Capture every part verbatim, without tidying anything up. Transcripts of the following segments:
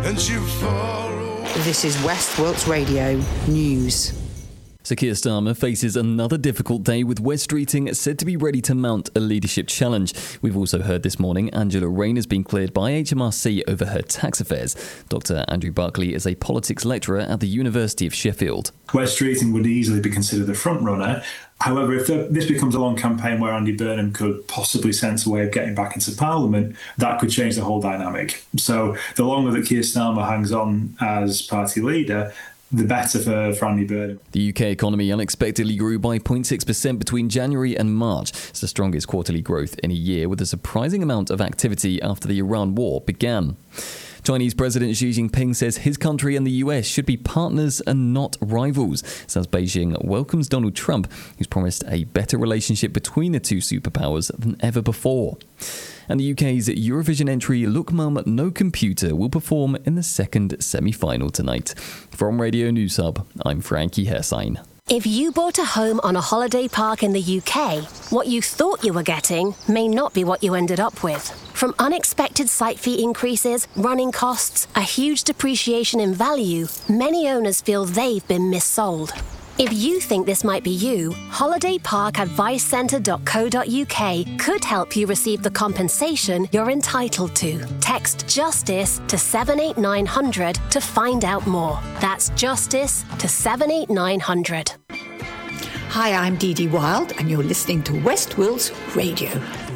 and she'll follow. This is West Wilts Radio News. Sir Keir Starmer faces another difficult day, with West Streeting said to be ready to mount a leadership challenge. We've also heard this morning Angela Rayner has been cleared by H M R C over her tax affairs. Doctor Andrew Buckley is a politics lecturer at the University of Sheffield. West Streeting would easily be considered the front runner. However, if the, this becomes a long campaign where Andy Burnham could possibly sense a way of getting back into Parliament, that could change the whole dynamic. So the longer that Keir Starmer hangs on as party leader, the better for, for Andy Burnham. The U K economy unexpectedly grew by zero point six percent between January and March. It's the strongest quarterly growth in a year, with a surprising amount of activity after the Iran war began. Chinese President Xi Jinping says his country and the U S should be partners and not rivals, as Beijing welcomes Donald Trump, who's promised a better relationship between the two superpowers than ever before. And the U K's Eurovision entry Look Mum No Computer will perform in the second semi-final tonight. From Radio News Hub, I'm Frankie Hersign. If you bought a home on a holiday park in the U K, what you thought you were getting may not be what you ended up with. From unexpected site fee increases, running costs, a huge depreciation in value, many owners feel they've been missold. If you think this might be you, holiday park advice centre dot co dot uk could help you receive the compensation you're entitled to. Text JUSTICE to seven eight nine hundred to find out more. That's JUSTICE to seven eight nine hundred. Hi, I'm Dee Dee Wild, and you're listening to West Wilts Radio.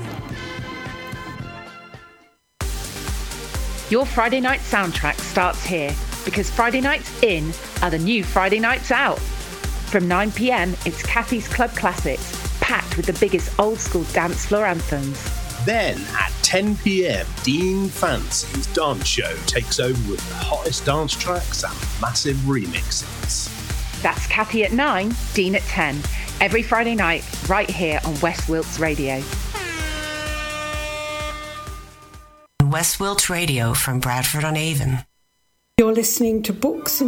Your Friday night soundtrack starts here, because Friday nights in are the new Friday nights out. From nine p.m, it's Kathy's Club Classics, packed with the biggest old-school dance floor anthems. Then, at ten p.m, Dean Fancy's dance show takes over with the hottest dance tracks and massive remixes. That's Kathy at nine, Dean at ten. Every Friday night, right here on West Wilts Radio. West Wilts Radio from Bradford on Avon. You're listening to Books and